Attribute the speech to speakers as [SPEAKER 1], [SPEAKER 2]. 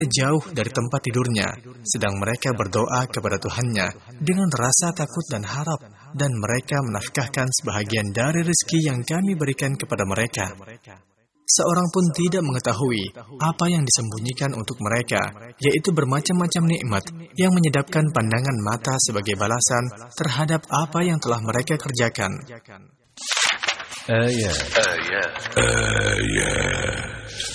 [SPEAKER 1] jauh dari tempat tidurnya, sedang mereka berdoa kepada Tuhannya dengan rasa takut dan harap, dan mereka menafkahkan sebahagian dari rezeki yang kami berikan kepada mereka. Seorang pun tidak mengetahui apa yang disembunyikan untuk mereka, yaitu bermacam-macam nikmat yang menyedapkan pandangan mata sebagai balasan terhadap apa yang telah mereka kerjakan.
[SPEAKER 2] آيات